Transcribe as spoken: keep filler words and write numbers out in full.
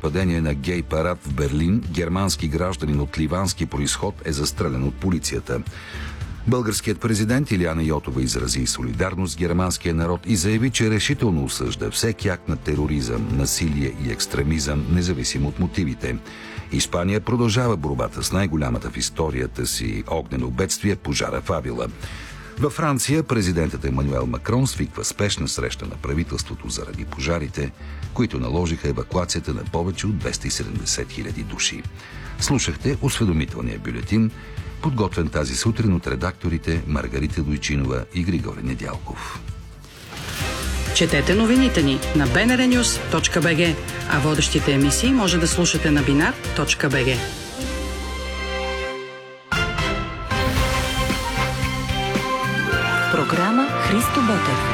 нападение на гей парад в Берлин, германски гражданин от ливански произход е застрелян от полицията. Българският президент Илияна Йотова изрази солидарност с германския народ и заяви, че решително осъжда всеки акт на тероризъм, насилие и екстремизъм, независимо от мотивите. Испания продължава борбата с най-голямата в историята си огнено бедствие – пожара в Авила. Във Франция президентът Емануел Макрон свиква спешна среща на правителството заради пожарите, които наложиха евакуацията на повече от двеста и седемдесет хиляди души. Слушахте осведомителния бюлетин, подготвен тази сутрин от редакторите Маргарита Дойчинова и Григорий Недялков. Четете новините ни на би ен ар нюз точка би джи, а водещите емисии може да слушате на бинар точка би джи. Програма Христо Ботев.